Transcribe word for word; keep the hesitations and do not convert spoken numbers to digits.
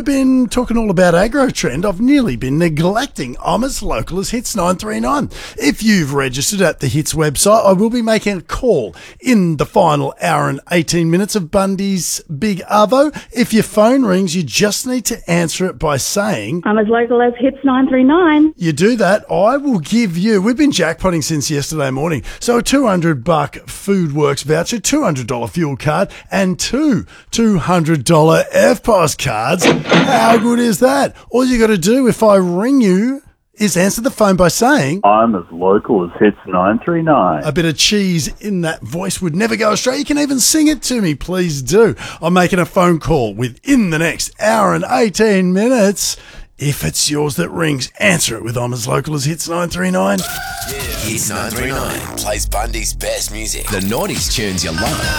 been talking all about Agro Trend, I've nearly been neglecting I'm as local as Hits nine three nine. If you've registered at the Hits website, I will be making a call in the final hour and eighteen minutes of Bundy's Big Arvo. If your phone rings, you just need to answer it by saying I'm as local as Hits nine three nine. You do that, I will give you, we've been jackpotting since yesterday morning, so a two hundred buck Foodworks voucher, two hundred dollars fuel card, and two two hundred dollars F P O S cards. How good is that? All you got to do if I ring you is answer the phone by saying I'm as local as Hits nine three nine. A bit of cheese in that voice would never go astray. You can even sing it to me, please do. I'm making a phone call within the next hour and eighteen minutes. If it's yours that rings, answer it with I'm as local as Hits nine three nine. Yeah. Hits nine three nine plays Bundy's best music. The noughties tunes you love.